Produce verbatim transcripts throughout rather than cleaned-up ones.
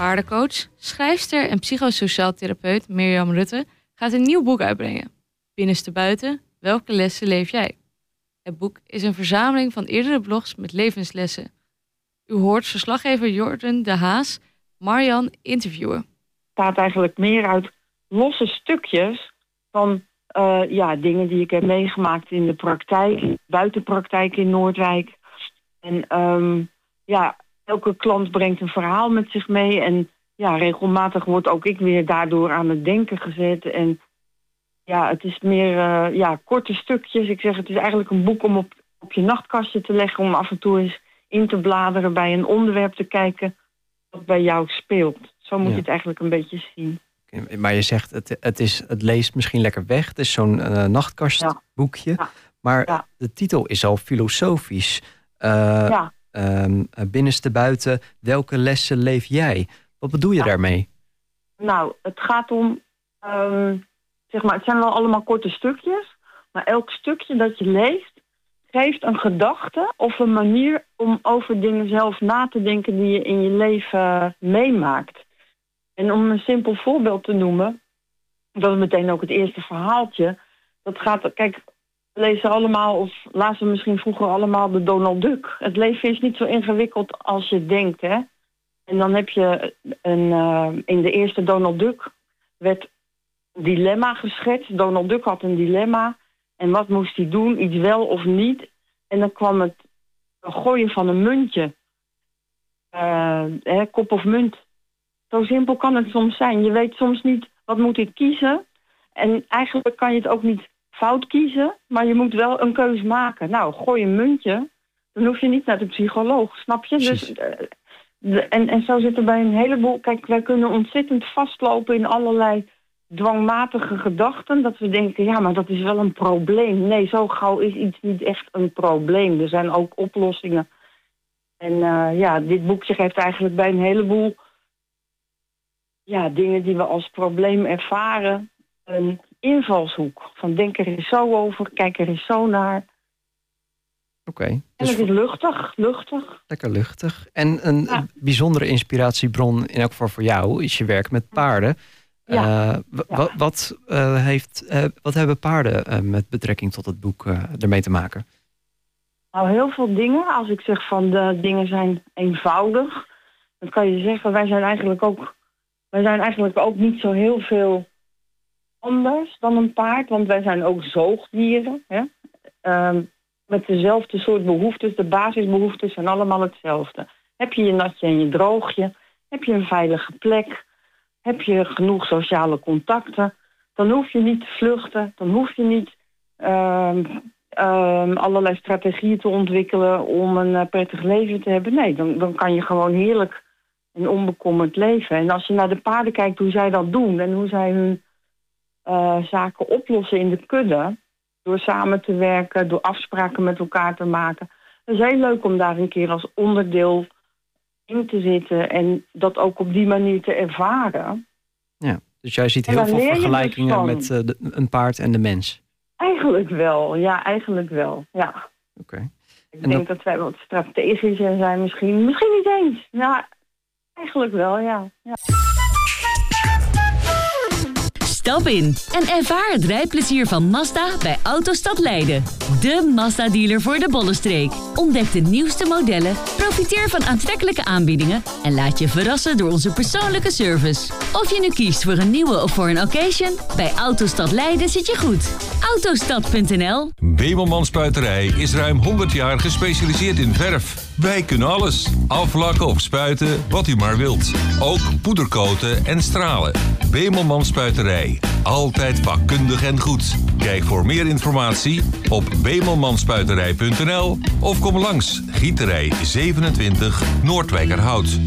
Paardencoach, schrijfster en psychosociaal therapeut Mirjam Rutte gaat een nieuw boek uitbrengen. Binnenstebuiten, welke lessen leef jij? Het boek is een verzameling van eerdere blogs met levenslessen. U hoort verslaggever Jordan de Haas Marjan interviewen. Het staat eigenlijk meer uit losse stukjes van uh, ja, dingen die ik heb meegemaakt in de praktijk, buitenpraktijk in Noordwijk. En um, ja, elke klant brengt een verhaal met zich mee. En ja, regelmatig word ook ik weer daardoor aan het denken gezet. En ja, het is meer uh, ja, korte stukjes. Ik zeg, het is eigenlijk een boek om op, op je nachtkastje te leggen. Om af en toe eens in te bladeren bij een onderwerp te kijken wat bij jou speelt. Zo moet ja. je het eigenlijk een beetje zien. Maar je zegt, het, het, is, het leest misschien lekker weg. Het is zo'n uh, nachtkastboekje. Ja. Ja. Maar ja. de titel is al filosofisch. Uh, ja. um, binnenstebuiten, welke lessen leef jij? Wat bedoel je ja. daarmee? Nou, het gaat om... Um, zeg maar, het zijn wel allemaal korte stukjes. Maar elk stukje dat je leest geeft een gedachte of een manier om over dingen zelf na te denken die je in je leven uh, meemaakt. En om een simpel voorbeeld te noemen, dat is meteen ook het eerste verhaaltje. Dat gaat, kijk, we lezen allemaal, of lazen we misschien vroeger allemaal de Donald Duck. Het leven is niet zo ingewikkeld als je denkt, hè. En dan heb je een, uh, in de eerste Donald Duck werd een dilemma geschetst. Donald Duck had een dilemma. En wat moest hij doen? Iets wel of niet? En dan kwam het gooien van een muntje. Uh, hè, kop of munt. Zo simpel kan het soms zijn. Je weet soms niet, wat moet ik kiezen? En eigenlijk kan je het ook niet fout kiezen, maar je moet wel een keus maken. Nou, gooi een muntje, dan hoef je niet naar de psycholoog, snap je? Dus, uh, de, en, en zo zit er bij een heleboel... Kijk, wij kunnen ontzettend vastlopen in allerlei dwangmatige gedachten, dat we denken, ja, maar dat is wel een probleem. Nee, zo gauw is iets niet echt een probleem. Er zijn ook oplossingen. En uh, ja, dit boekje geeft eigenlijk bij een heleboel ja, dingen die we als probleem ervaren een invalshoek. Van denk er eens zo over, kijk er eens zo naar. Oké. Okay, dus en het is luchtig, luchtig. Lekker luchtig. En een ja. bijzondere inspiratiebron, in elk geval voor jou, is je werk met paarden. Ja. Uh, w- ja. wat, uh, heeft, uh, wat hebben paarden uh, met betrekking tot het boek uh, ermee te maken? Nou, heel veel dingen. Als ik zeg van de dingen zijn eenvoudig, dan kan je zeggen, wij zijn eigenlijk ook, wij zijn eigenlijk ook niet zo heel veel anders dan een paard, want wij zijn ook zoogdieren. Hè? Um, met dezelfde soort behoeftes, de basisbehoeftes zijn allemaal hetzelfde. Heb je je natje en je droogje, heb je een veilige plek, heb je genoeg sociale contacten, dan hoef je niet te vluchten, dan hoef je niet um, um, allerlei strategieën te ontwikkelen om een uh, prettig leven te hebben. Nee, dan, dan kan je gewoon heerlijk en onbekommerd leven. En als je naar de paarden kijkt hoe zij dat doen en hoe zij hun uh, zaken oplossen in de kudde, door samen te werken, door afspraken met elkaar te maken. Het is heel leuk om daar een keer als onderdeel in te zitten en dat ook op die manier te ervaren. Ja, dus jij ziet heel veel vergelijkingen met uh, de, een paard en de mens. Eigenlijk wel, ja, eigenlijk wel, ja. Oké. Okay. Ik en denk dat... dat wij wat strategischer zijn misschien. Misschien niet eens. Ja, eigenlijk wel, ja. ja. Stap in en ervaar het rijplezier van Mazda bij Autostad Leiden. De Mazda-dealer voor de Bollenstreek. Ontdek de nieuwste modellen, profiteer van aantrekkelijke aanbiedingen en laat je verrassen door onze persoonlijke service. Of je nu kiest voor een nieuwe of voor een occasion, bij Autostad Leiden zit je goed. Autostad punt n l. Bemelman Spuiterij is ruim honderd jaar gespecialiseerd in verf. Wij kunnen alles. Aflakken of spuiten, wat u maar wilt. Ook poedercoaten en stralen. Bemelman Spuiterij. Altijd vakkundig en goed. Kijk voor meer informatie op bemelmanspuiterij punt n l of kom langs Gieterij zevenentwintig Noordwijkerhout.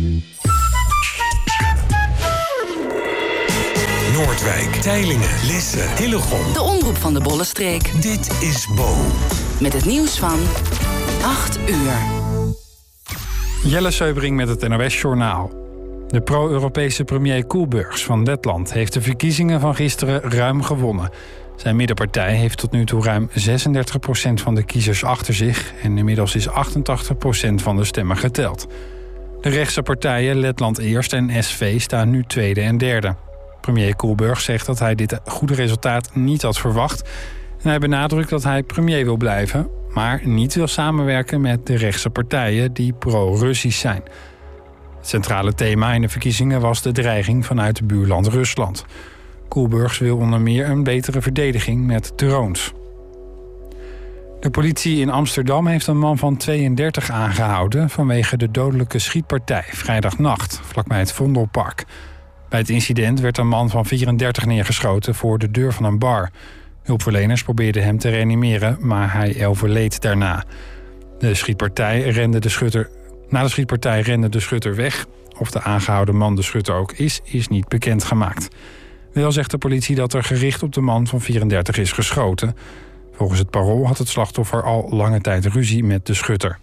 Noordwijk, Teylingen, Lisse, Hillegom. De omroep van de Bollenstreek. Dit is Bo. Met het nieuws van acht uur. Jelle Seubring met het N O S-journaal. De pro-Europese premier Koolbergs van Letland heeft de verkiezingen van gisteren ruim gewonnen. Zijn middenpartij heeft tot nu toe ruim zesendertig procent van de kiezers achter zich en inmiddels is achtentachtig procent van de stemmen geteld. De rechtse partijen Letland Eerst en S V staan nu tweede en derde. Premier Koolberg zegt dat hij dit goede resultaat niet had verwacht. En hij benadrukt dat hij premier wil blijven, maar niet wil samenwerken met de rechtse partijen die pro-Russisch zijn. Het centrale thema in de verkiezingen was de dreiging vanuit het buurland Rusland. Koolberg wil onder meer een betere verdediging met drones. De politie in Amsterdam heeft een man van tweeëndertig aangehouden vanwege de dodelijke schietpartij vrijdagnacht vlakbij het Vondelpark. Bij het incident werd een man van vierendertig neergeschoten voor de deur van een bar. Hulpverleners probeerden hem te reanimeren, maar hij overleed daarna. De schietpartij rende de schutter, na de schietpartij rende de schutter weg. Of de aangehouden man de schutter ook is, is niet bekendgemaakt. Wel zegt de politie dat er gericht op de man van vierendertig is geschoten. Volgens het Parool had het slachtoffer al lange tijd ruzie met de schutter.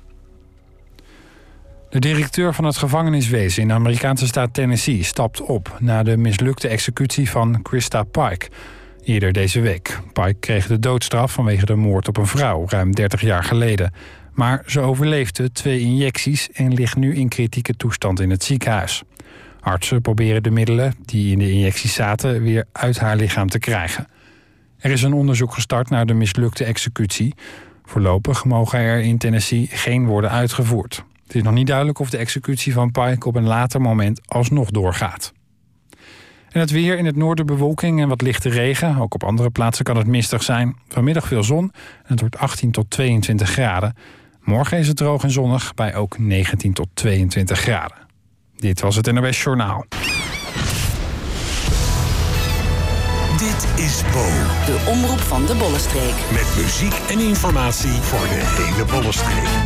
De directeur van het gevangeniswezen in de Amerikaanse staat Tennessee stapt op na de mislukte executie van Krista Pike eerder deze week. Pike kreeg de doodstraf vanwege de moord op een vrouw ruim dertig jaar geleden. Maar ze overleefde twee injecties en ligt nu in kritieke toestand in het ziekenhuis. Artsen proberen de middelen die in de injecties zaten weer uit haar lichaam te krijgen. Er is een onderzoek gestart naar de mislukte executie. Voorlopig mogen er in Tennessee geen worden uitgevoerd. Het is nog niet duidelijk of de executie van Pike op een later moment alsnog doorgaat. En het weer: in het noorden bewolking en wat lichte regen. Ook op andere plaatsen kan het mistig zijn. Vanmiddag veel zon en het wordt achttien tot tweeëntwintig graden. Morgen is het droog en zonnig bij ook negentien tot tweeëntwintig graden. Dit was het N O S Journaal. Dit is Bo. De omroep van de Bollenstreek. Met muziek en informatie voor de hele Bollenstreek.